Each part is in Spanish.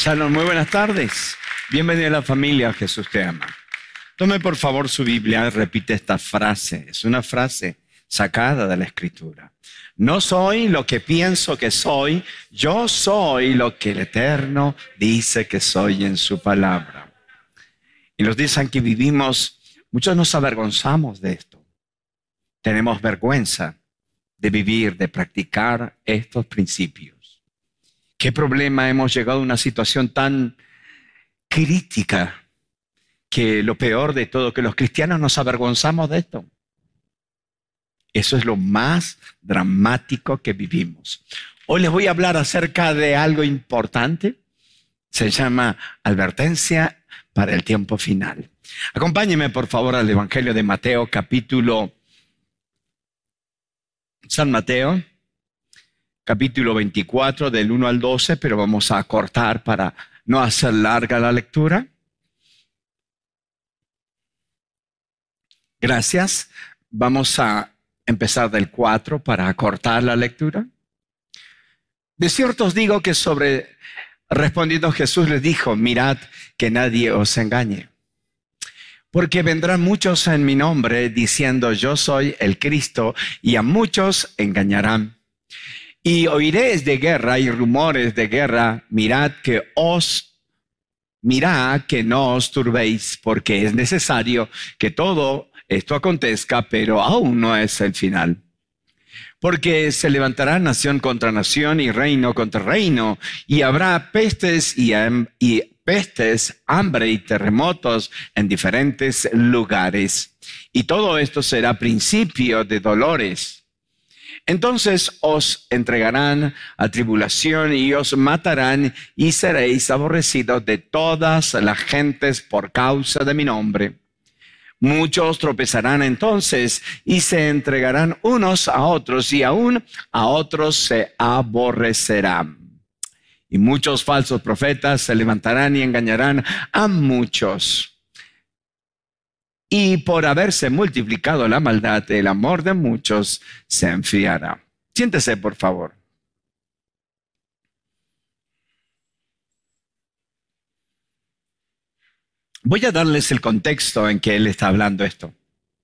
Shalom, muy buenas tardes. Bienvenido a la familia Jesús te ama. Tome por favor su Biblia y repite esta frase. Es una frase sacada de la Escritura. No soy lo que pienso que soy, yo soy lo que el Eterno dice que soy en su palabra. Y los días en que vivimos, muchos nos avergonzamos de esto. Tenemos vergüenza de vivir, de practicar estos principios. ¿Qué problema hemos llegado a una situación tan crítica que lo peor de todo, que los cristianos nos avergonzamos de esto? Eso es lo más dramático que vivimos. Hoy les voy a hablar acerca de algo importante. Se llama advertencia para el tiempo final. Acompáñenme por favor al Evangelio de Mateo, San Mateo, capítulo 24, del 1 al 12, pero vamos a cortar para no hacer larga la lectura. Gracias. Vamos a empezar del 4 para acortar la lectura. De cierto os digo que respondiendo Jesús les dijo, mirad que nadie os engañe. Porque vendrán muchos en mi nombre diciendo yo soy el Cristo y a muchos engañarán. Y oiréis de guerra y rumores de guerra, mirad que no os turbéis, porque es necesario que todo esto acontezca, pero aún no es el final. Porque se levantará nación contra nación y reino contra reino, y habrá pestes hambre y terremotos en diferentes lugares. Y todo esto será principio de dolores. Entonces os entregarán a tribulación y os matarán y seréis aborrecidos de todas las gentes por causa de mi nombre. Muchos tropezarán entonces y se entregarán unos a otros y aún a otros se aborrecerán. Y muchos falsos profetas se levantarán y engañarán a muchos. Y por haberse multiplicado la maldad, el amor de muchos se enfriará. Siéntese, por favor. Voy a darles el contexto en que él está hablando esto.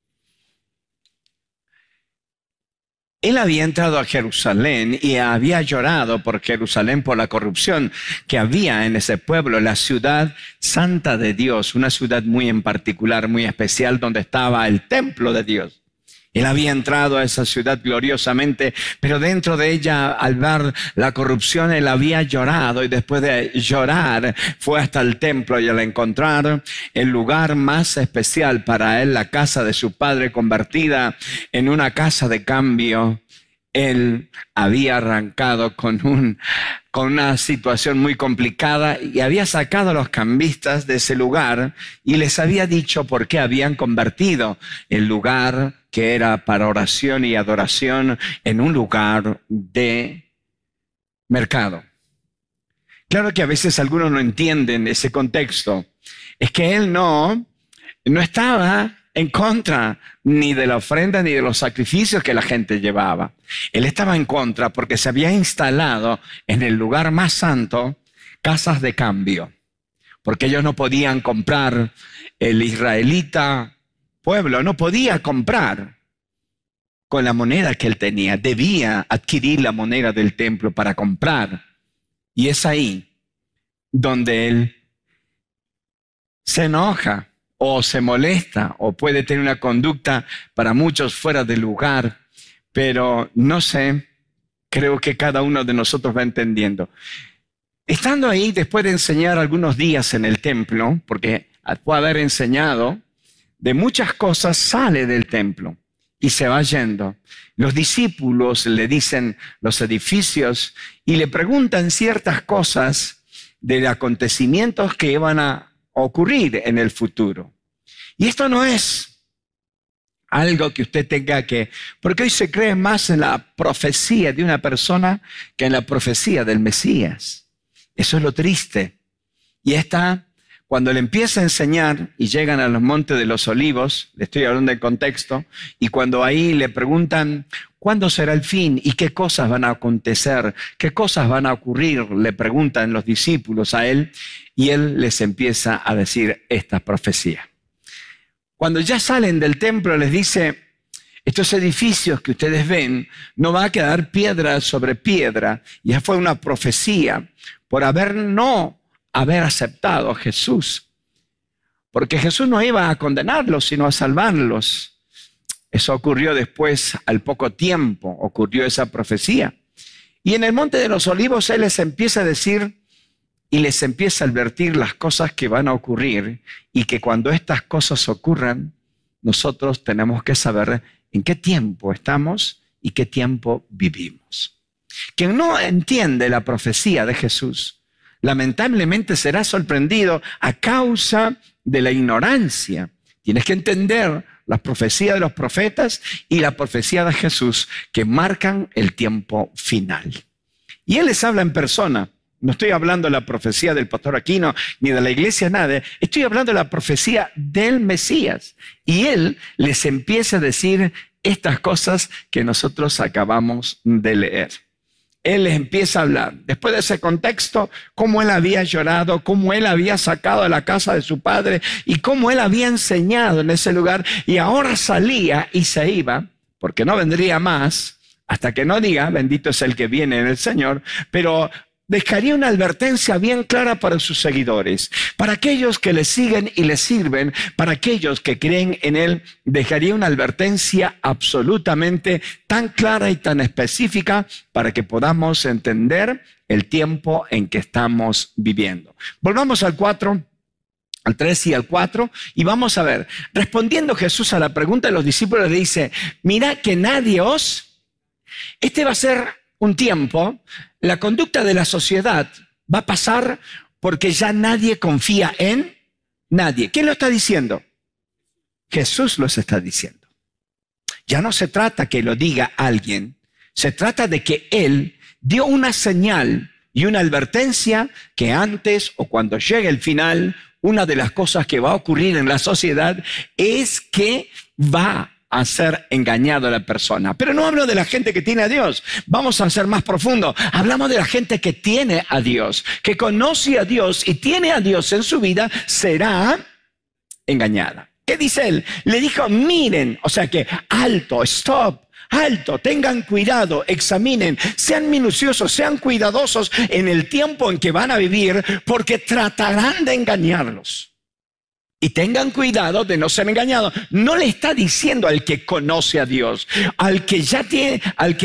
Él había entrado a Jerusalén y había llorado por Jerusalén por la corrupción que había en ese pueblo, la ciudad santa de Dios, una ciudad muy en particular, muy especial, donde estaba el templo de Dios. Él había entrado a esa ciudad gloriosamente, pero dentro de ella, al ver la corrupción, él había llorado y después de llorar fue hasta el templo y al encontrar el lugar más especial para él, la casa de su padre convertida en una casa de cambio, él había arrancado con una situación muy complicada y había sacado a los cambistas de ese lugar y les había dicho por qué habían convertido el lugar que era para oración y adoración en un lugar de mercado. Claro que a veces algunos no entienden ese contexto. Es que él no estaba en contra ni de la ofrenda ni de los sacrificios que la gente llevaba. Él estaba en contra porque se había instalado en el lugar más santo casas de cambio, porque ellos no podían comprar. El israelita pueblo no podía comprar con la moneda que él tenía, debía adquirir la moneda del templo para comprar. Y es ahí donde él se enoja o se molesta o puede tener una conducta para muchos fuera de lugar, pero no sé, creo que cada uno de nosotros va entendiendo. Estando ahí, después de enseñar algunos días en el templo, porque después de haber enseñado de muchas cosas, sale del templo y se va yendo. Los discípulos le dicen los edificios y le preguntan ciertas cosas de acontecimientos que iban a ocurrir en el futuro. Y esto no es algo que usted tenga que, porque hoy se cree más en la profecía de una persona que en la profecía del Mesías. Eso es lo triste. Y esta cuando le empieza a enseñar y llegan a los montes de los olivos, le estoy hablando del contexto, y cuando ahí le preguntan, ¿cuándo será el fin? ¿Y qué cosas van a acontecer? ¿Qué cosas van a ocurrir? Le preguntan los discípulos a él, y él les empieza a decir esta profecía. Cuando ya salen del templo les dice, estos edificios que ustedes ven, no va a quedar piedra sobre piedra. Y ya fue una profecía por no haber aceptado a Jesús. Porque Jesús no iba a condenarlos, sino a salvarlos. Eso ocurrió después, al poco tiempo, ocurrió esa profecía. Y en el Monte de los Olivos Él les empieza a decir y les empieza a advertir las cosas que van a ocurrir y que cuando estas cosas ocurran, nosotros tenemos que saber en qué tiempo estamos y qué tiempo vivimos. Quien no entiende la profecía de Jesús, lamentablemente será sorprendido a causa de la ignorancia. Tienes que entender las profecías de los profetas y la profecía de Jesús que marcan el tiempo final. Y Él les habla en persona. No estoy hablando de la profecía del pastor Aquino ni de la iglesia, nada. Estoy hablando de la profecía del Mesías. Y Él les empieza a decir estas cosas que nosotros acabamos de leer. Él les empieza a hablar, después de ese contexto, cómo Él había llorado, cómo Él había sacado de la casa de su padre y cómo Él había enseñado en ese lugar y ahora salía y se iba, porque no vendría más hasta que no diga, bendito es el que viene en el Señor, pero dejaría una advertencia bien clara para sus seguidores, para aquellos que le siguen y le sirven, para aquellos que creen en Él, dejaría una advertencia absolutamente tan clara y tan específica para que podamos entender el tiempo en que estamos viviendo. Volvamos al 3 y al 4, y vamos a ver, respondiendo Jesús a la pregunta de los discípulos, le dice, mirad que nadie este va a ser un tiempo, la conducta de la sociedad va a pasar porque ya nadie confía en nadie. ¿Quién lo está diciendo? Jesús los está diciendo. Ya no se trata que lo diga alguien, se trata de que Él dio una señal y una advertencia que antes o cuando llegue el final, una de las cosas que va a ocurrir en la sociedad es que va a ser engañado a la persona. Pero no hablo de la gente que tiene a Dios. Vamos a ser más profundo. Hablamos de la gente que tiene a Dios, que conoce a Dios y tiene a Dios en su vida, será engañada. ¿Qué dice Él? Le dijo, miren, o sea que alto, stop, alto, tengan cuidado, examinen, sean minuciosos, sean cuidadosos en el tiempo en que van a vivir, porque tratarán de engañarlos. Y tengan cuidado de no ser engañados. No le está diciendo al que conoce a Dios, al que ya tiene,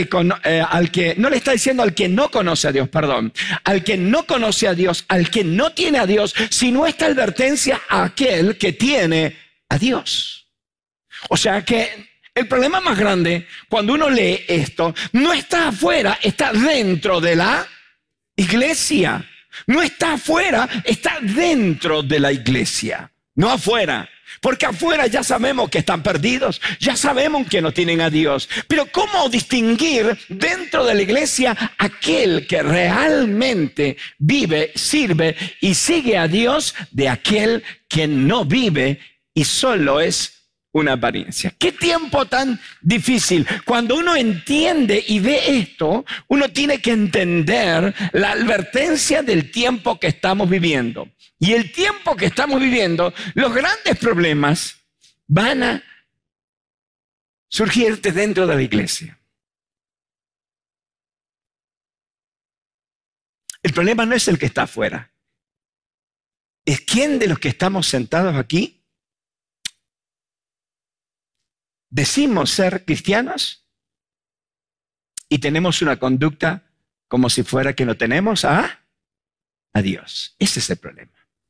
no le está diciendo al que no conoce a Dios, perdón, al que no conoce a Dios, al que no tiene a Dios, sino esta advertencia a aquel que tiene a Dios. O sea que el problema más grande cuando uno lee esto no está afuera, está dentro de la iglesia. No está afuera, está dentro de la iglesia. No afuera, porque afuera ya sabemos que están perdidos, ya sabemos que no tienen a Dios. Pero ¿cómo distinguir dentro de la iglesia aquel que realmente vive, sirve y sigue a Dios de aquel que no vive y solo es una apariencia? ¿Qué tiempo tan difícil? Cuando uno entiende y ve esto, uno tiene que entender la advertencia del tiempo que estamos viviendo. Y el tiempo que estamos viviendo, los grandes problemas van a surgir dentro de la iglesia. El problema no es el que está afuera. Es quién de los que estamos sentados aquí decimos ser cristianos y tenemos una conducta como si fuera que no tenemos a Dios. Ese es el problema.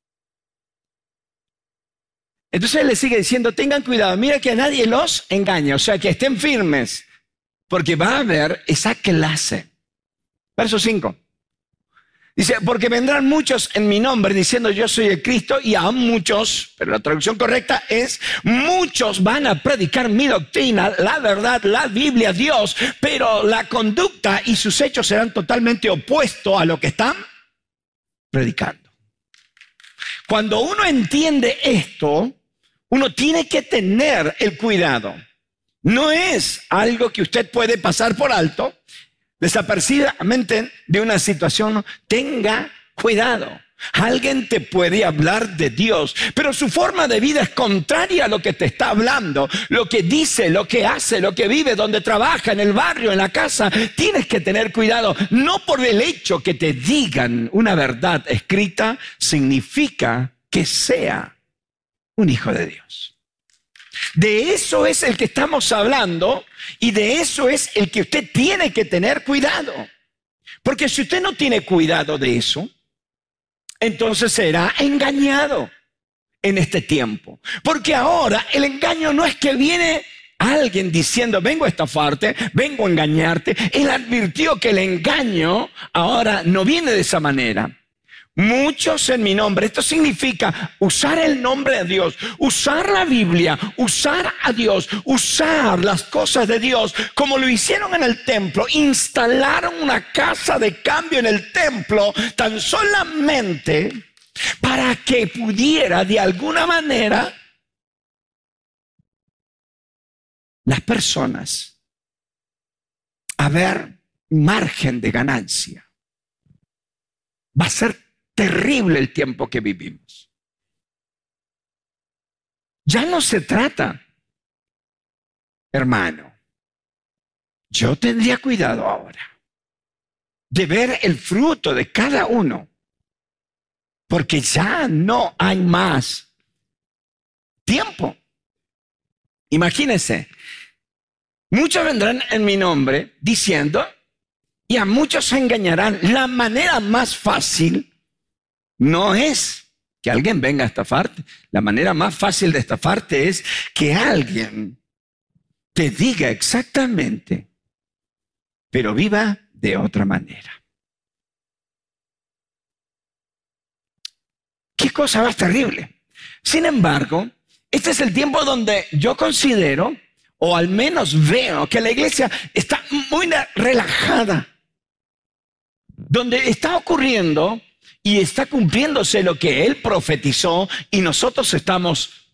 Entonces él le sigue diciendo, tengan cuidado, mira que a nadie los engañe, o sea que estén firmes, porque va a haber esa clase. Verso 5. Dice, porque vendrán muchos en mi nombre diciendo yo soy el Cristo, y a muchos, pero la traducción correcta es, muchos van a predicar mi doctrina, la verdad, la Biblia, Dios, pero la conducta y sus hechos serán totalmente opuestos a lo que están predicando. Cuando uno entiende esto, uno tiene que tener el cuidado. No es algo que usted puede pasar por alto, desapercibidamente de una situación. Tenga cuidado. Alguien te puede hablar de Dios, pero su forma de vida es contraria a lo que te está hablando, lo que dice, lo que hace, lo que vive, donde trabaja, en el barrio, en la casa. Tienes que tener cuidado. No por el hecho que te digan una verdad escrita, significa que sea un hijo de Dios. De eso es el que estamos hablando y de eso es el que usted tiene que tener cuidado. Porque si usted no tiene cuidado de eso, entonces será engañado en este tiempo. Porque ahora el engaño no es que viene alguien diciendo, vengo a estafarte, vengo a engañarte. Él advirtió que el engaño ahora no viene de esa manera. Muchos en mi nombre. Esto significa usar el nombre de Dios, usar la Biblia, usar a Dios, usar las cosas de Dios, como lo hicieron en el templo. Instalaron una casa de cambio en el templo tan solamente para que pudiera de alguna manera las personas haber margen de ganancia. Va a ser terrible el tiempo que vivimos. Ya no se trata, hermano, yo tendría cuidado ahora de ver el fruto de cada uno, porque ya no hay más tiempo. Imagínense, muchos vendrán en mi nombre diciendo, y a muchos se engañarán. La manera más fácil no es que alguien venga a estafarte. La manera más fácil de estafarte es que alguien te diga exactamente, pero viva de otra manera. Qué cosa más terrible. Sin embargo, este es el tiempo donde yo considero, o al menos veo, que la iglesia está muy relajada, donde está ocurriendo y está cumpliéndose lo que él profetizó, y nosotros estamos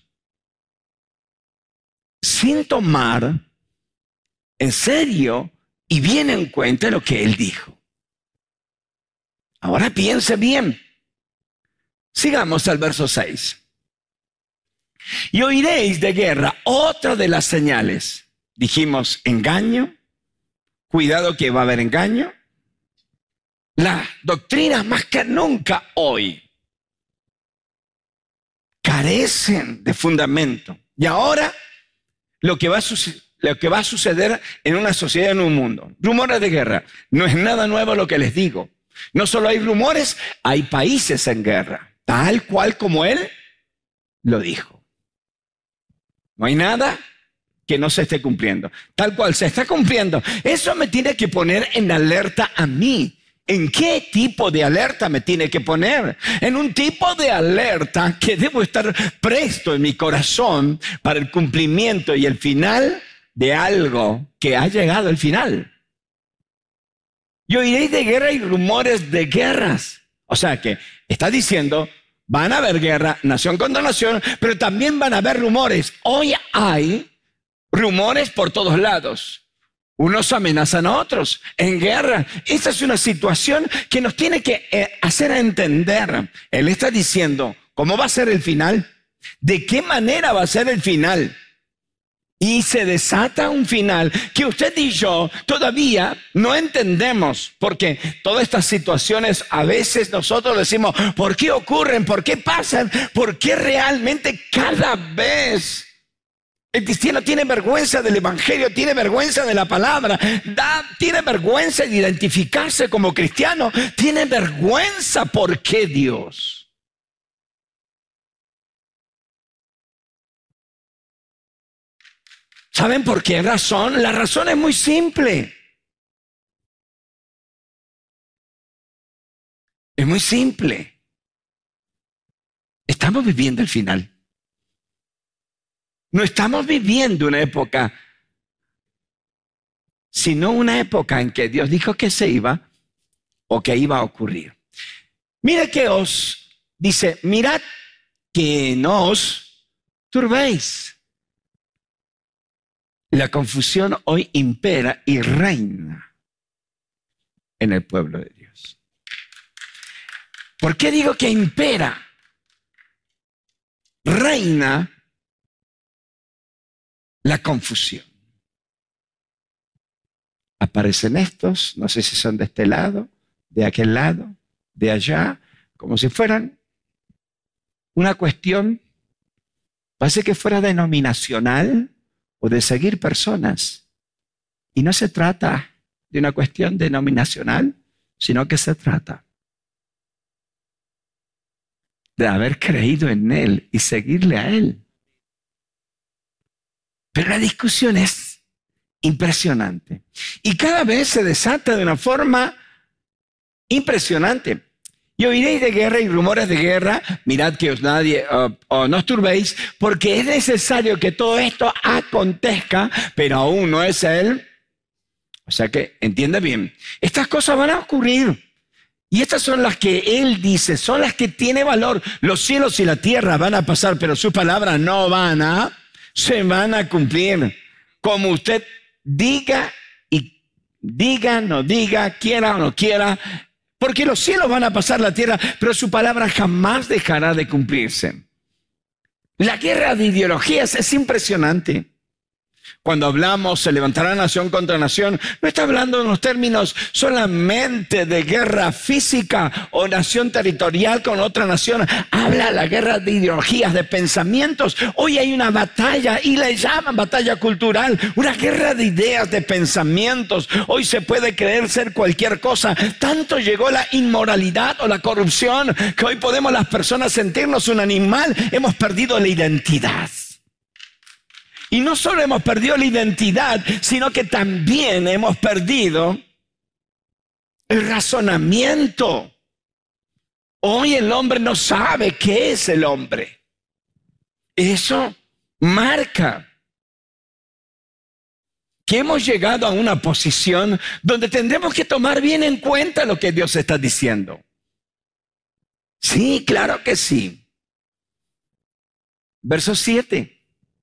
sin tomar en serio y bien en cuenta lo que él dijo. Ahora piense bien. Sigamos al verso 6. Y oiréis de guerra. Otra de las señales. Dijimos engaño. Cuidado que va a haber engaño. Las doctrinas más que nunca hoy carecen de fundamento. Y ahora lo que va a suceder en una sociedad, en un mundo. Rumores de guerra. No es nada nuevo lo que les digo. No solo hay rumores, hay países en guerra. Tal cual como él lo dijo. No hay nada que no se esté cumpliendo. Tal cual se está cumpliendo. Eso me tiene que poner en alerta a mí. ¿En qué tipo de alerta me tiene que poner? En un tipo de alerta que debo estar presto en mi corazón para el cumplimiento y el final de algo que ha llegado al final. Y oiréis de guerra y rumores de guerras. O sea que está diciendo, van a haber guerra, nación contra nación, pero también van a haber rumores. Hoy hay rumores por todos lados. Unos amenazan a otros en guerra. Esta es una situación que nos tiene que hacer entender. Él está diciendo, ¿cómo va a ser el final? ¿De qué manera va a ser el final? Y se desata un final que usted y yo todavía no entendemos, porque todas estas situaciones a veces nosotros decimos, ¿por qué ocurren? ¿Por qué pasan? ¿Por qué realmente cada vez el cristiano tiene vergüenza del evangelio, tiene vergüenza de la palabra, tiene vergüenza de identificarse como cristiano, tiene vergüenza? ¿Por qué Dios? ¿Saben por qué razón? La razón es muy simple. Es muy simple. Estamos viviendo el final. No estamos viviendo una época, sino una época en que Dios dijo que se iba o que iba a ocurrir. Mire que os dice, mirad que no os turbéis. La confusión hoy impera y reina en el pueblo de Dios. ¿Por qué digo que impera? Reina la confusión. Aparecen estos, no sé si son de este lado, de aquel lado, de allá, como si fueran una cuestión, parece que fuera denominacional o de seguir personas. Y no se trata de una cuestión denominacional, sino que se trata de haber creído en Él y seguirle a Él. Pero la discusión es impresionante. Y cada vez se desata de una forma impresionante. Y oiréis de guerra y rumores de guerra. Mirad que os nadie no os turbéis, porque es necesario que todo esto acontezca, pero aún no es Él. O sea que, entiende bien, estas cosas van a ocurrir. Y estas son las que Él dice, son las que tiene valor. Los cielos y la tierra van a pasar, pero sus palabras no se van a cumplir. Como usted diga y diga, no diga, quiera o no quiera, porque los cielos van a pasar la tierra, pero su palabra jamás dejará de cumplirse. La guerra de ideologías es impresionante. Cuando hablamos, se levantará nación contra nación, no está hablando en los términos solamente de guerra física o nación territorial con otra nación. Habla de la guerra de ideologías, de pensamientos. Hoy hay una batalla y la llaman batalla cultural, una guerra de ideas, de pensamientos. Hoy se puede creer ser cualquier cosa. Tanto llegó la inmoralidad o la corrupción que hoy podemos las personas sentirnos un animal. Hemos perdido la identidad. Y no solo hemos perdido la identidad, sino que también hemos perdido el razonamiento. Hoy el hombre no sabe qué es el hombre. Eso marca que hemos llegado a una posición donde tendremos que tomar bien en cuenta lo que Dios está diciendo. Sí, claro que sí. Verso 7.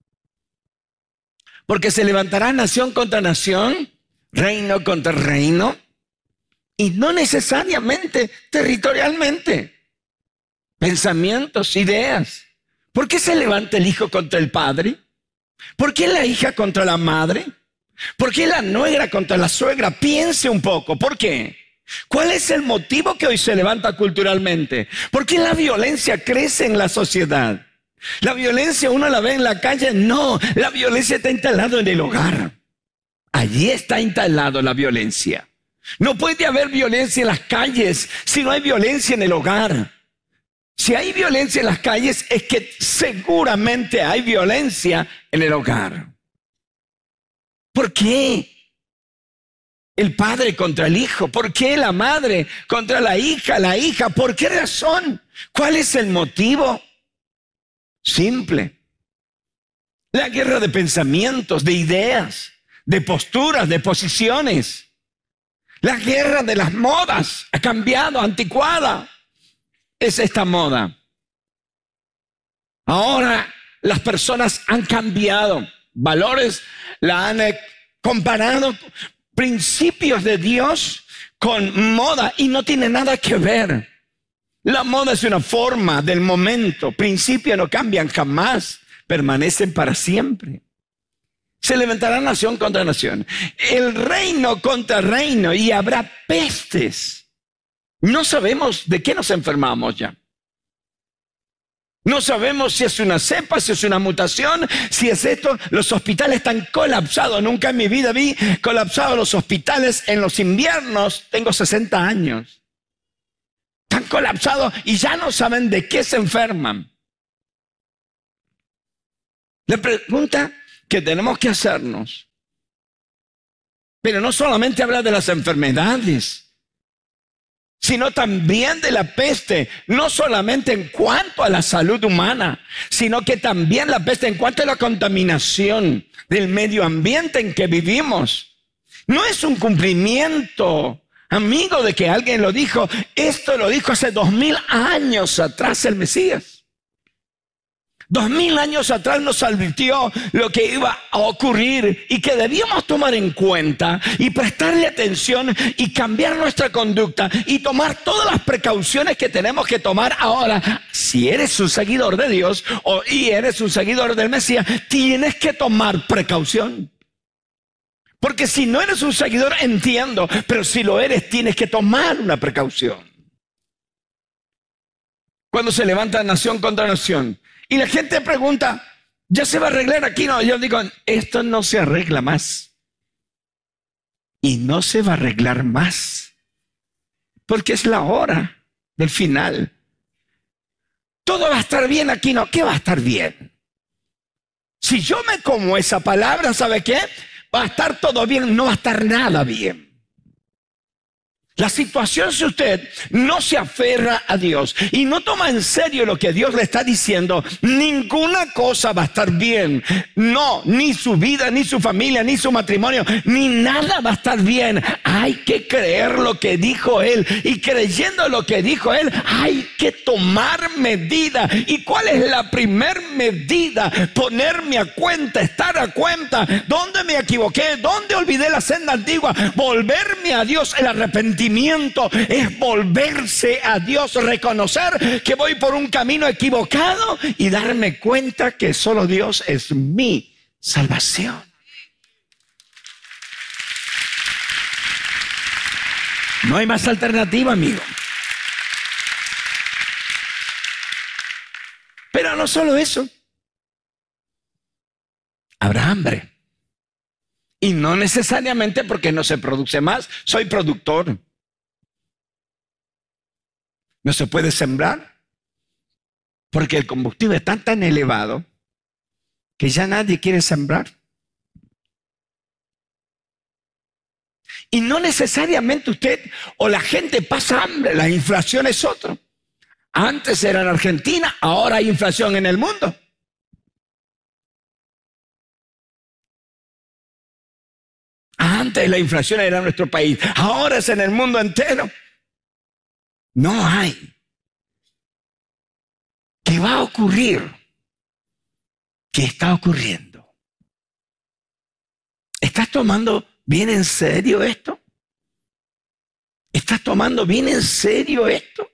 Porque se levantará nación contra nación, reino contra reino, y no necesariamente territorialmente. Pensamientos, ideas. ¿Por qué se levanta el hijo contra el padre? ¿Por qué la hija contra la madre? ¿Por qué la nuera contra la suegra? Piense un poco, ¿por qué? ¿Cuál es el motivo que hoy se levanta culturalmente? ¿Por qué la violencia crece en la sociedad? ¿La violencia uno la ve en la calle? No, la violencia está instalada en el hogar. Allí está instalada la violencia. No puede haber violencia en las calles si no hay violencia en el hogar. Si hay violencia en las calles es que seguramente hay violencia en el hogar. ¿Por qué el padre contra el hijo? ¿Por qué la madre contra la hija? ¿Por qué razón? ¿Cuál es el motivo? Simple. La guerra de pensamientos, de ideas, de posturas, de posiciones. La guerra de las modas ha cambiado, anticuada. Es esta moda. Ahora las personas han cambiado. Valores la han comparado. Principios de Dios con moda y no tiene nada que ver. La moda es una forma del momento. Principios no cambian jamás, permanecen para siempre. Se levantará nación contra nación, el reino contra reino, y habrá pestes. No sabemos de qué nos enfermamos ya. No sabemos si es una cepa, si es una mutación, si es esto. Los hospitales están colapsados. Nunca en mi vida vi colapsados los hospitales en los inviernos. Tengo 60 años. Están colapsados y ya no saben de qué se enferman. La pregunta que tenemos que hacernos, pero no solamente habla de las enfermedades, sino también de la peste, no solamente en cuanto a la salud humana, sino que también la peste en cuanto a la contaminación del medio ambiente en que vivimos. No es un cumplimiento amigo de que alguien lo dijo. Esto lo dijo hace 2000 años atrás el Mesías. 2000 años atrás nos advirtió lo que iba a ocurrir y que debíamos tomar en cuenta y prestarle atención y cambiar nuestra conducta y tomar todas las precauciones que tenemos que tomar ahora. Si eres un seguidor de Dios y eres un seguidor del Mesías, tienes que tomar precaución. Porque si no eres un seguidor, entiendo, pero si lo eres, tienes que tomar una precaución. Cuando se levanta nación contra nación y la gente pregunta, ¿ya se va a arreglar aquí? No, yo digo, esto no se arregla más. Y no se va a arreglar más. Porque es la hora del final. Todo va a estar bien aquí, no. ¿Qué va a estar bien? Si yo me como esa palabra, ¿sabe qué? Va a estar todo bien, no va a estar nada bien. La situación, si usted no se aferra a Dios y no toma en serio lo que Dios le está diciendo, ninguna cosa va a estar bien. No, ni su vida, ni su familia, ni su matrimonio, ni nada va a estar bien. Hay que creer lo que dijo Él, y creyendo lo que dijo Él, hay que tomar medida. ¿Y cuál es la primer medida? Ponerme a cuenta, estar a cuenta. ¿Dónde me equivoqué? ¿Dónde olvidé la senda antigua? Volverme a Dios. El arrepentimiento es volverse a Dios, reconocer que voy por un camino equivocado y darme cuenta que solo Dios es mi salvación. No hay más alternativa, amigo. Pero no solo eso. Habrá hambre. Y no necesariamente porque no se produce más. Soy productor. No se puede sembrar porque el combustible está tan elevado que ya nadie quiere sembrar. Y no necesariamente usted o la gente pasa hambre. La inflación es otro. Antes era en Argentina, ahora hay inflación en el mundo. Antes la inflación era en nuestro país, ahora es en el mundo entero. No hay. ¿Qué va a ocurrir? ¿Qué está ocurriendo? ¿Estás tomando bien en serio esto? ¿Estás tomando bien en serio esto?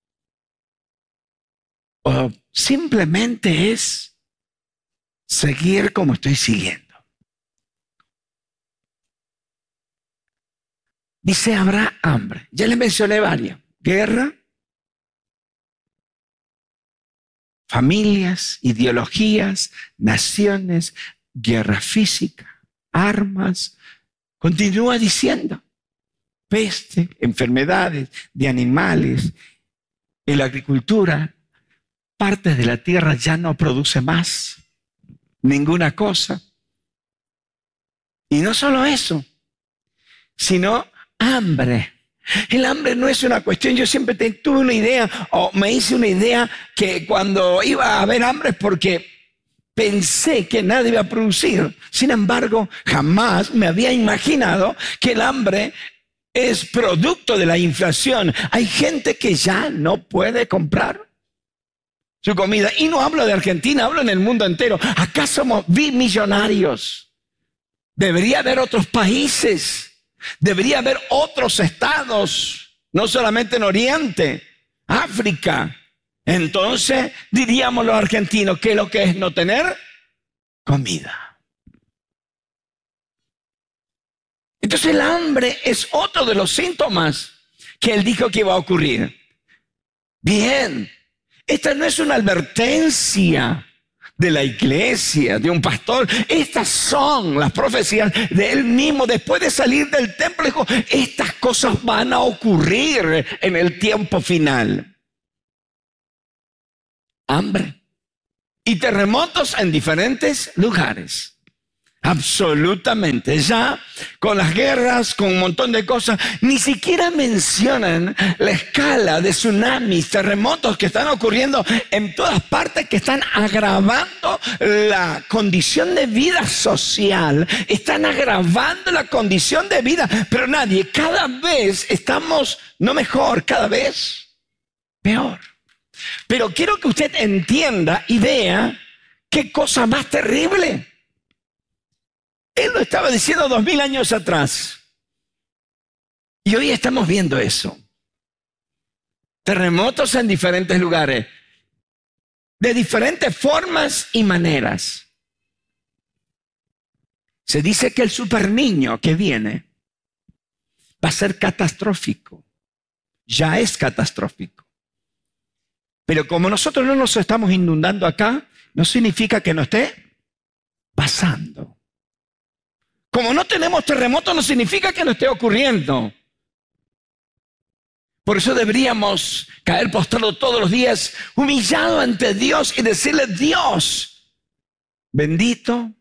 ¿O simplemente es seguir como estoy siguiendo? Dice, habrá hambre. Ya les mencioné varias. Guerra, familias, ideologías, naciones, guerra física, armas. Continúa diciendo, peste, enfermedades de animales. En la agricultura, partes de la tierra ya no produce más ninguna cosa. Y no solo eso, sino hambre. El hambre no es una cuestión. Yo siempre tuve una idea, o me hice una idea, que cuando iba a haber hambre es porque pensé que nadie iba a producir. Sin embargo, jamás me había imaginado que el hambre es producto de la inflación. Hay gente que ya no puede comprar su comida. Y no hablo de Argentina, hablo en el mundo entero. Acá somos bimillonarios. Debería haber otros países. Debería haber otros estados, no solamente en Oriente, África. Entonces diríamos los argentinos, ¿qué es lo que es no tener comida? Entonces el hambre es otro de los síntomas que él dijo que iba a ocurrir. Bien, esta no es una advertencia de la iglesia, de un pastor. Estas son las profecías de él mismo. Después de salir del templo, dijo, estas cosas van a ocurrir en el tiempo final. Hambre y terremotos en diferentes lugares. Absolutamente. Ya con las guerras, con un montón de cosas, ni siquiera mencionan la escala de tsunamis, terremotos que están ocurriendo en todas partes, que están agravando la condición de vida social, están agravando la condición de vida, pero nadie, cada vez estamos, no mejor, cada vez peor. Pero quiero que usted entienda y vea qué cosa más terrible. Él lo estaba diciendo 2000 años atrás. Y hoy estamos viendo eso. Terremotos en diferentes lugares. De diferentes formas y maneras. Se dice que el superniño que viene va a ser catastrófico. Ya es catastrófico. Pero como nosotros no nos estamos inundando acá, no significa que no esté pasando. Como no tenemos terremotos, no significa que no esté ocurriendo. Por eso deberíamos caer postrado todos los días, humillado ante Dios y decirle: Dios, bendito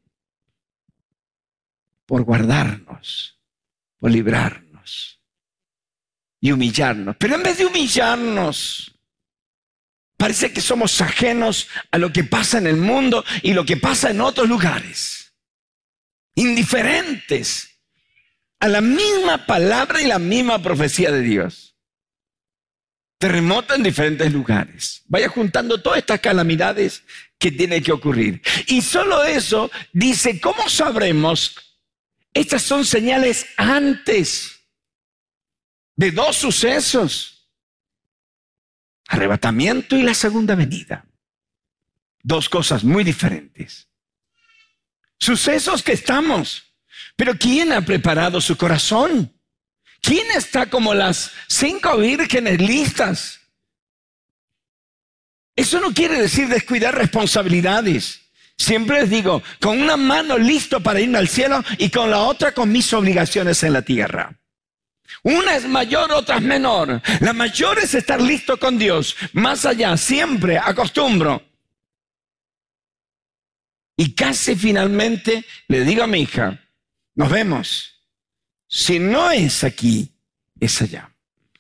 por guardarnos, por librarnos y humillarnos. Pero en vez de humillarnos, parece que somos ajenos a lo que pasa en el mundo y lo que pasa en otros lugares. Indiferentes a la misma palabra y la misma profecía de Dios. Terremoto en diferentes lugares. Vaya juntando todas estas calamidades que tienen que ocurrir. Y solo eso dice, ¿cómo sabremos? Estas son señales antes de dos sucesos: arrebatamiento y la segunda venida. Dos cosas muy diferentes. Sucesos que estamos. Pero ¿quién ha preparado su corazón? ¿Quién está como las 5 vírgenes listas? Eso no quiere decir descuidar responsabilidades. Siempre les digo, con una mano listo para irme al cielo y con la otra con mis obligaciones en la tierra. Una es mayor, otra es menor. La mayor es estar listo con Dios. Más allá, siempre acostumbro. Y casi finalmente le digo a mi hija: nos vemos. Si no es aquí, es allá.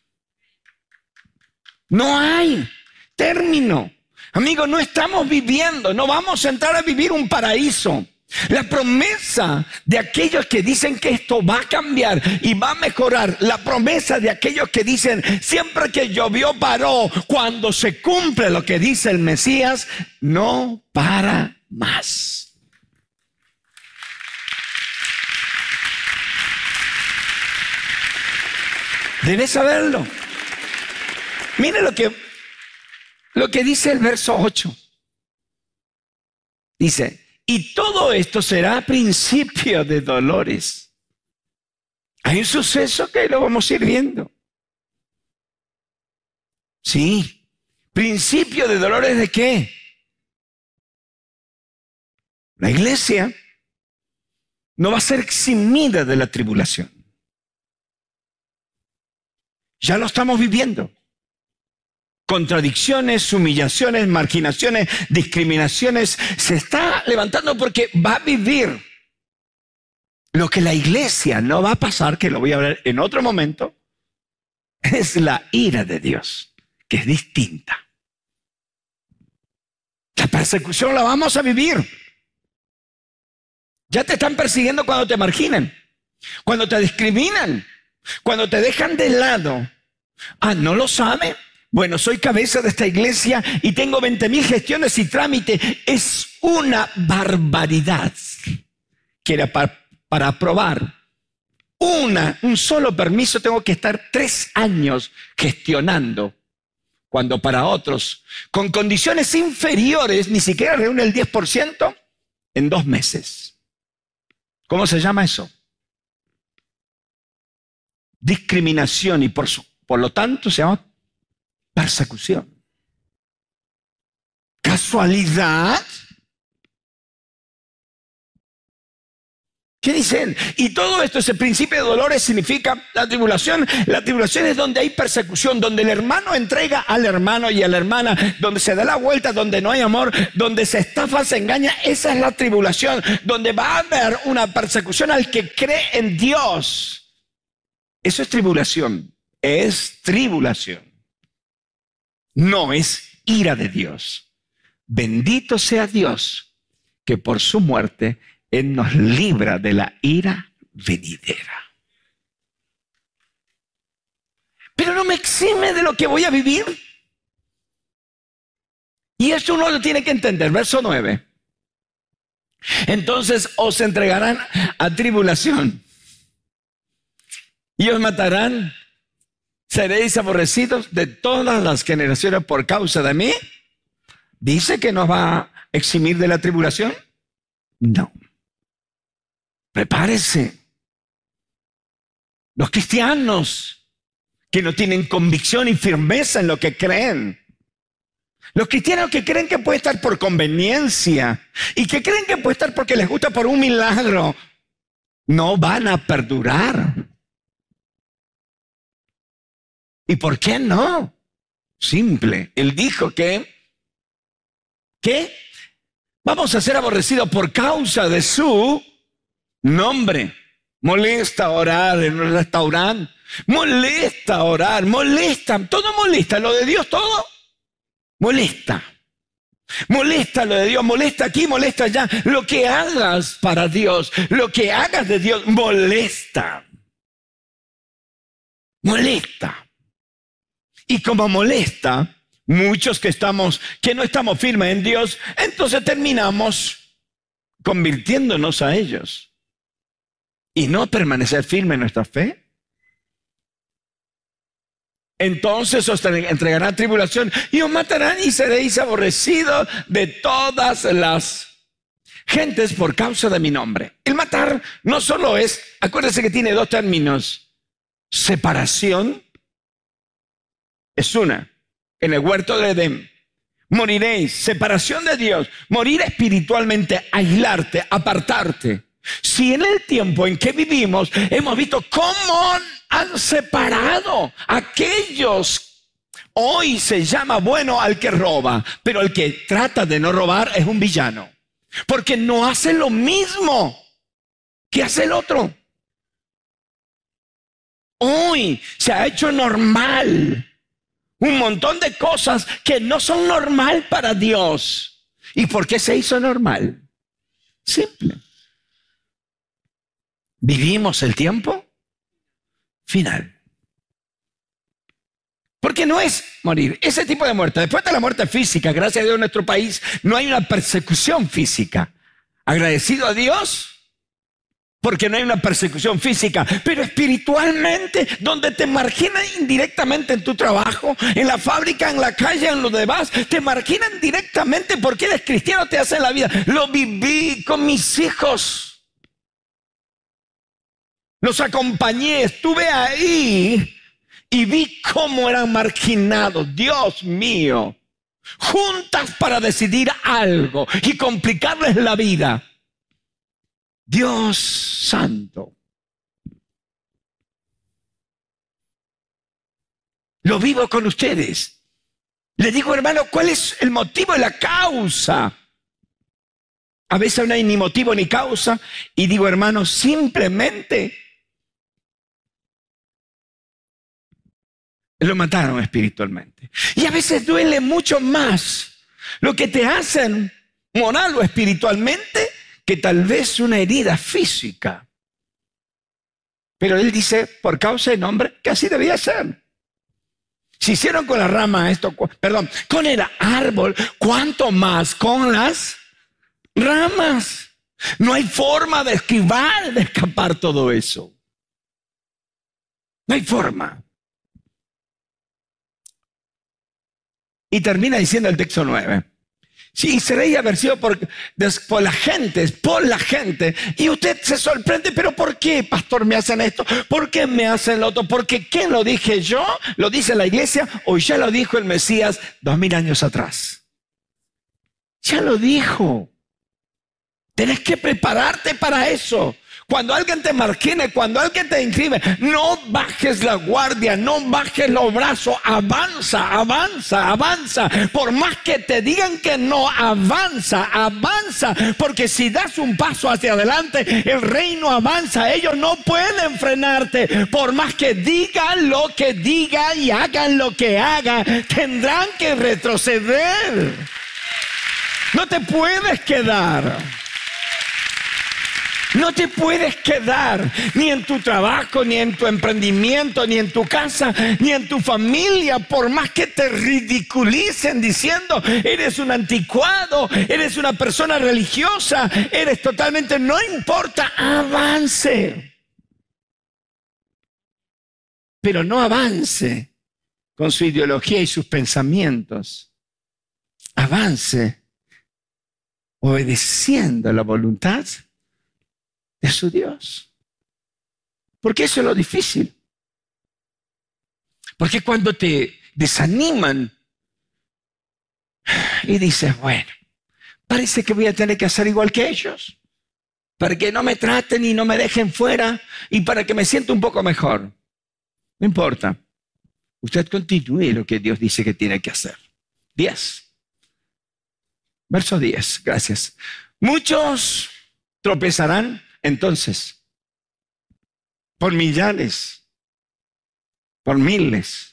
No hay término. Amigos, no estamos viviendo, no vamos a entrar a vivir un paraíso. La promesa de aquellos que dicen que esto va a cambiar y va a mejorar, la promesa de aquellos que dicen siempre que llovió paró, cuando se cumple lo que dice el Mesías, no para más. Debes saberlo. Mire lo que dice el verso 8. Dice: y todo esto será principio de dolores. Hay un suceso que lo vamos a ir viendo. Sí. ¿Principio de dolores de qué? La iglesia no va a ser eximida de la tribulación. Ya lo estamos viviendo. Contradicciones, humillaciones, marginaciones, discriminaciones. Se está levantando porque va a vivir lo que la iglesia no va a pasar, que lo voy a hablar en otro momento, es la ira de Dios, que es distinta. La persecución la vamos a vivir. Ya te están persiguiendo cuando te marginan, cuando te discriminan, cuando te dejan de lado. Ah, ¿no lo sabe? Bueno, soy cabeza de esta iglesia y tengo 20,000 gestiones y trámites. Es una barbaridad que era para aprobar un solo permiso tengo que estar 3 años gestionando, cuando para otros, con condiciones inferiores, ni siquiera reúne el 10% en 2 meses. ¿Cómo se llama eso? Discriminación, y por lo tanto se llama persecución. ¿Casualidad? ¿Qué dice él? Y todo esto, ese principio de dolores significa la tribulación. La tribulación es donde hay persecución, donde el hermano entrega al hermano y a la hermana, donde se da la vuelta, donde no hay amor, donde se estafa, se engaña. Esa es la tribulación, donde va a haber una persecución al que cree en Dios. Eso es tribulación. Es tribulación. No es ira de Dios. Bendito sea Dios que por su muerte Él nos libra de la ira venidera. Pero no me exime de lo que voy a vivir. Y esto uno lo tiene que entender. Verso 9. Entonces os entregarán a tribulación y os matarán. Seréis aborrecidos de todas las generaciones por causa de mí. ¿Dice que nos va a eximir de la tribulación? No. Prepárese. Los cristianos que no tienen convicción y firmeza en lo que creen. Los cristianos que creen que puede estar por conveniencia y que creen que puede estar porque les gusta por un milagro, no van a perdurar. ¿Y por qué no? Simple. Él dijo que vamos a ser aborrecidos por causa de su nombre. Molesta orar en un restaurante. Molesta orar. Molesta. Todo molesta. Lo de Dios, todo molesta. Molesta lo de Dios. Molesta aquí, molesta allá. Lo que hagas para Dios, lo que hagas de Dios, molesta. Molesta. Y como molesta, muchos que no estamos firmes en Dios, entonces terminamos convirtiéndonos a ellos. Y no permanecer firme en nuestra fe. Entonces os entregarán tribulación y os matarán y seréis aborrecidos de todas las gentes por causa de mi nombre. El matar no solo es, acuérdense que tiene dos términos. Separación es una. En el huerto de Edén. Moriréis, separación de Dios. Morir espiritualmente, aislarte, apartarte. Si en el tiempo en que vivimos hemos visto cómo han separado a aquellos, hoy se llama bueno al que roba, pero el que trata de no robar es un villano, porque no hace lo mismo que hace el otro. Hoy se ha hecho normal un montón de cosas que no son normal para Dios. ¿Y por qué se hizo normal? Simple. Vivimos el tiempo final. Porque no es morir, ese tipo de muerte. Después de la muerte física, gracias a Dios en nuestro país, no hay una persecución física. Agradecido a Dios, porque no hay una persecución física, pero espiritualmente, donde te marginan indirectamente en tu trabajo, en la fábrica, en la calle, en lo demás, te marginan directamente porque eres cristiano, te hacen la vida. Lo viví con mis hijos. Los acompañé, estuve ahí y vi cómo eran marginados. Dios mío, juntas para decidir algo y complicarles la vida. Dios santo. Lo vivo con ustedes. Le digo, hermano, ¿cuál es el motivo y la causa? A veces no hay ni motivo ni causa. Y digo, hermano, simplemente lo mataron espiritualmente. Y a veces duele mucho más lo que te hacen moral o espiritualmente que tal vez una herida física. Pero él dice, por causa del nombre, que así debía ser. Si hicieron con la rama esto, con el árbol, ¿cuánto más con las ramas? No hay forma de esquivar, de escapar todo eso. No hay forma. Y termina diciendo el texto 9. Sí, seréis aversivos por la gente. Y usted se sorprende, pero ¿por qué, pastor, me hacen esto? ¿Por qué me hacen lo otro? Porque ¿qué lo dije yo? ¿Lo dice la iglesia? ¿O ya lo dijo el Mesías 2000 años atrás? Ya lo dijo. Tenés que prepararte para eso. Cuando alguien te margine, cuando alguien te inscribe, no bajes la guardia, no bajes los brazos, avanza, avanza, avanza. Por más que te digan que no, avanza, avanza. Porque si das un paso hacia adelante, el reino avanza. Ellos no pueden frenarte. Por más que digan lo que digan y hagan lo que hagan, tendrán que retroceder. No te puedes quedar. No te puedes quedar ni en tu trabajo, ni en tu emprendimiento, ni en tu casa, ni en tu familia, por más que te ridiculicen diciendo eres un anticuado, eres una persona religiosa, eres totalmente, no importa, avance. Pero no avance con su ideología y sus pensamientos. Avance obedeciendo la voluntad de su Dios. Porque eso es lo difícil. Porque cuando te desaniman y dices, bueno, parece que voy a tener que hacer igual que ellos, para que no me traten y no me dejen fuera y para que me sienta un poco mejor. No importa. Usted continúe lo que Dios dice que tiene que hacer. 10. Verso 10. Gracias. Muchos tropezarán entonces, por millares, por miles.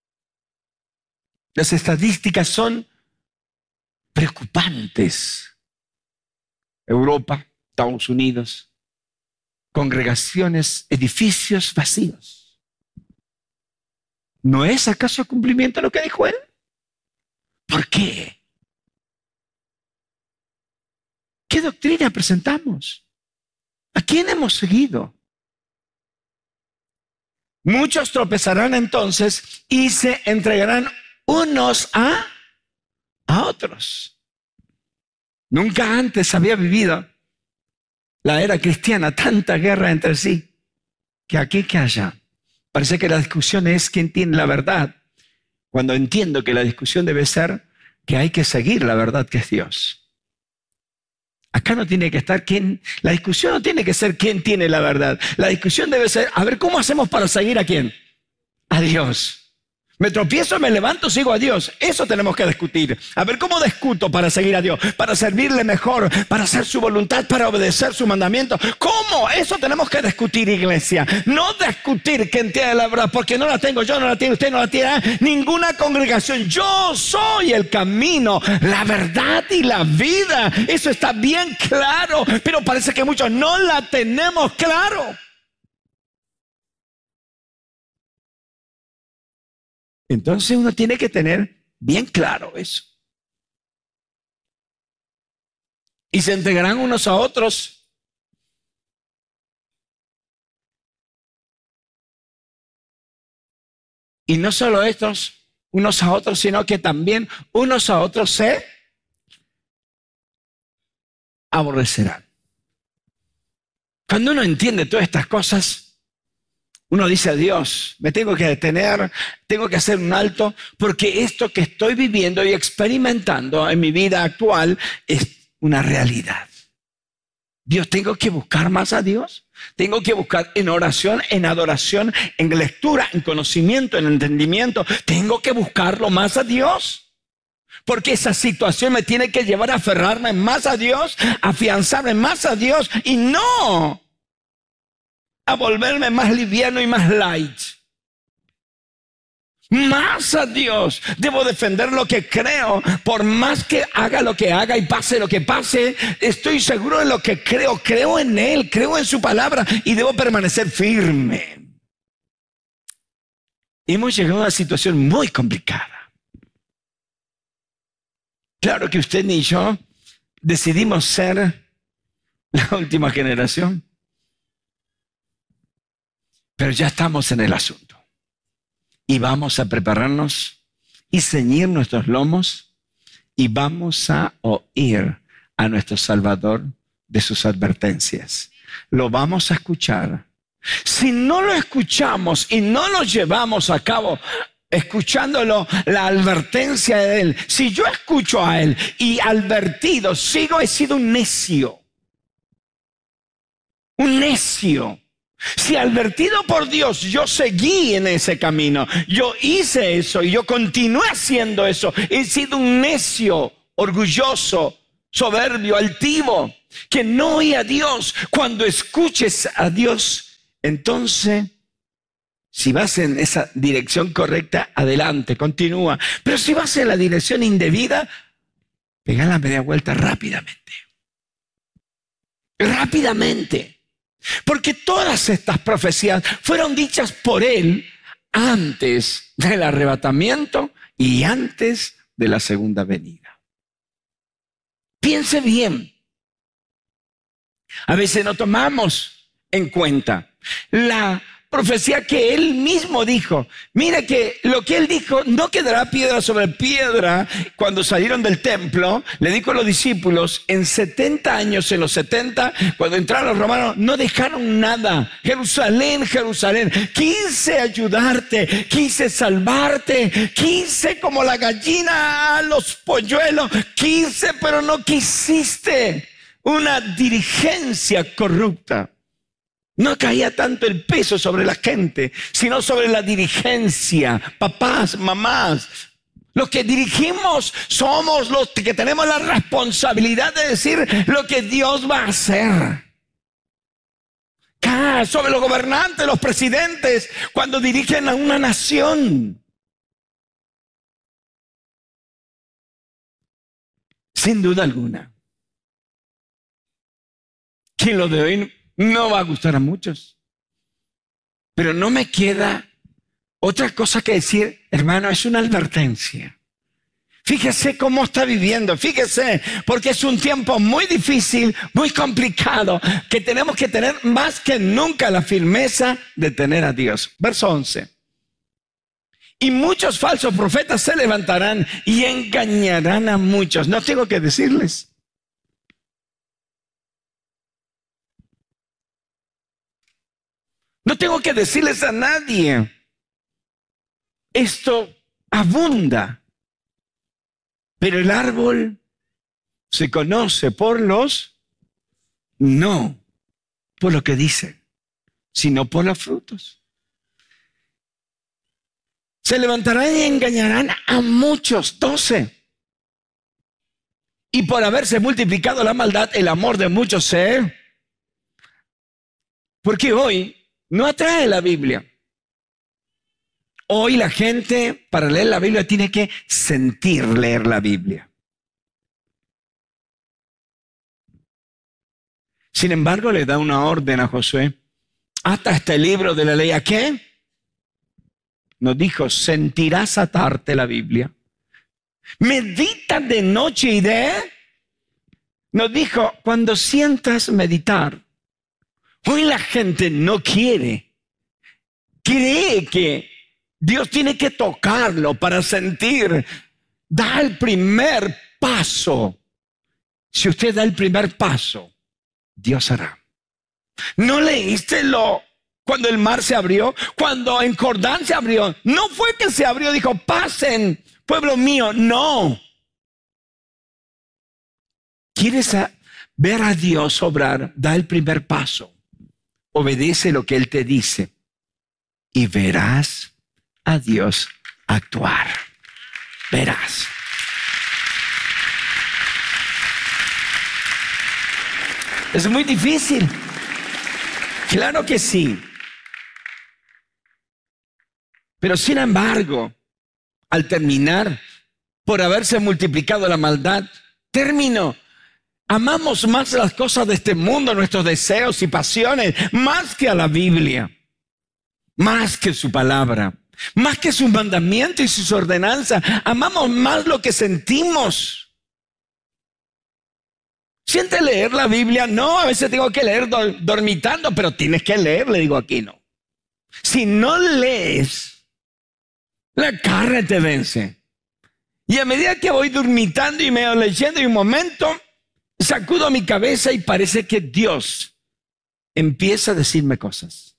Las estadísticas son preocupantes. Europa, Estados Unidos, congregaciones, edificios vacíos. ¿No es acaso cumplimiento lo que dijo él? ¿Por qué? ¿Qué doctrina presentamos? ¿A quién hemos seguido? Muchos tropezarán entonces y se entregarán unos a otros. Nunca antes había vivido la era cristiana tanta guerra entre sí, que aquí que allá. Parece que la discusión es quién tiene la verdad, cuando entiendo que la discusión debe ser que hay que seguir la verdad que es Dios. Acá no tiene que estar la discusión no tiene que ser quién tiene la verdad. La discusión debe ser, a ver, ¿cómo hacemos para seguir a quién? A Dios. Me tropiezo, me levanto, sigo a Dios. Eso tenemos que discutir. A ver, ¿cómo discuto para seguir a Dios? Para servirle mejor, para hacer su voluntad, para obedecer su mandamiento. ¿Cómo? Eso tenemos que discutir, iglesia. No discutir quién tiene la verdad, porque no la tengo yo, no la tiene usted, no la tiene ninguna congregación. Yo soy el camino, la verdad y la vida. Eso está bien claro, pero parece que muchos no la tenemos claro. Entonces uno tiene que tener bien claro eso. Y se entregarán unos a otros. Y no solo estos, unos a otros, sino que también unos a otros se aborrecerán. Cuando uno entiende todas estas cosas, uno dice a Dios, me tengo que detener, tengo que hacer un alto, porque esto que estoy viviendo y experimentando en mi vida actual es una realidad. Dios, tengo que buscar más a Dios, tengo que buscar en oración, en adoración, en lectura, en conocimiento, en entendimiento, tengo que buscarlo más a Dios. Porque esa situación me tiene que llevar a aferrarme más a Dios, a afianzarme más a Dios y no a volverme más liviano y más light. Más a Dios. Debo defender lo que creo. Por más que haga lo que haga y pase lo que pase, estoy seguro de lo que creo. Creo en Él, creo en su palabra y debo permanecer firme. Hemos llegado a una situación muy complicada. Claro que usted ni yo decidimos ser la última generación. Pero ya estamos en el asunto y vamos a prepararnos y ceñir nuestros lomos y vamos a oír a nuestro Salvador de sus advertencias. Lo vamos a escuchar. Si no lo escuchamos y no lo llevamos a cabo, escuchándolo, la advertencia de Él, si yo escucho a Él y advertido, he sido un necio. un necio. Si advertido por Dios yo seguí en ese camino, yo hice eso y yo continué haciendo eso, he sido un necio, orgulloso, soberbio, altivo, que no oye a Dios. Cuando escuches a Dios, entonces, si vas en esa dirección correcta, adelante, continúa. Pero si vas en la dirección indebida, pega la media vuelta rápidamente. Rápidamente. Porque todas estas profecías fueron dichas por él antes del arrebatamiento y antes de la segunda venida. Piense bien. A veces no tomamos en cuenta la profecía que él mismo dijo. Mira que lo que él dijo no quedará piedra sobre piedra. Cuando salieron del templo, le dijo a los discípulos, en 70 años, en los 70, cuando entraron los romanos, no dejaron nada. Jerusalén, Jerusalén, quise ayudarte, quise salvarte, quise como la gallina a los polluelos, quise, pero no quisiste. Una dirigencia corrupta. No caía tanto el peso sobre la gente, sino sobre la dirigencia. Papás, mamás, los que dirigimos somos los que tenemos la responsabilidad de decir lo que Dios va a hacer. Sobre los gobernantes, los presidentes, cuando dirigen a una nación. Sin duda alguna, que lo de hoy no va a gustar a muchos. Pero no me queda otra cosa que decir, hermano, es una advertencia. Fíjese cómo está viviendo, fíjese, porque es un tiempo muy difícil, muy complicado, que tenemos que tener más que nunca la firmeza de tener a Dios. Verso 11. Y muchos falsos profetas se levantarán y engañarán a muchos. No tengo que decirles. No tengo que decirles a nadie. Esto abunda. Pero el árbol se conoce por los, no por lo que dice, sino por los frutos. Se levantarán y engañarán a muchos, 12. Y por haberse multiplicado la maldad, el amor de muchos se... Porque hoy no atrae la Biblia. Hoy la gente, para leer la Biblia, tiene que sentir leer la Biblia. Sin embargo, le da una orden a Josué. Ata este libro de la ley. ¿A qué? Nos dijo, sentirás atarte la Biblia. Medita de noche y de... Nos dijo, cuando sientas meditar. Hoy la gente no quiere. Cree que Dios tiene que tocarlo para sentir. Da el primer paso. Si usted da el primer paso, Dios hará. ¿No leíste cuando el mar se abrió? Cuando en Jordán se abrió. No fue que se abrió, dijo, pasen, pueblo mío. No. ¿Quieres ver a Dios obrar? Da el primer paso. Obedece lo que Él te dice y verás a Dios actuar. Verás. Es muy difícil. Claro que sí. Pero sin embargo, al terminar, por haberse multiplicado la maldad, terminó. Amamos más las cosas de este mundo, nuestros deseos y pasiones, más que a la Biblia, más que su palabra, más que sus mandamientos y sus ordenanzas. Amamos más lo que sentimos. ¿Siente leer la Biblia? No, a veces tengo que leer dormitando, pero tienes que leer, le digo aquí no. Si no lees, la carne te vence. Y a medida que voy dormitando y me voy leyendo, y un momento sacudo mi cabeza y parece que Dios empieza a decirme cosas.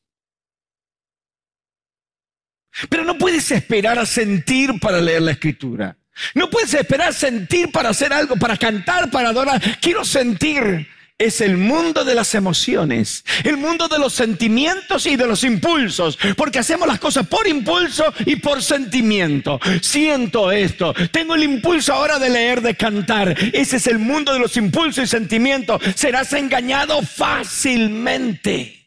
Pero no puedes esperar a sentir para leer la Escritura. No puedes esperar a sentir para hacer algo, para cantar, para adorar. Quiero sentir. es el mundo de las emociones, el mundo de los sentimientos y de los impulsos, porque hacemos las cosas por impulso y por sentimiento. Siento esto, tengo el impulso ahora de leer, de cantar. Ese es el mundo de los impulsos y sentimientos. Serás engañado fácilmente.